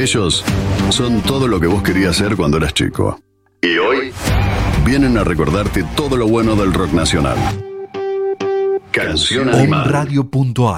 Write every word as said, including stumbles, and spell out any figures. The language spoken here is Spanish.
Ellos son todo lo que vos querías ser cuando eras chico. Y hoy vienen a recordarte todo lo bueno del rock nacional. Canción Animal. Om Radio punto a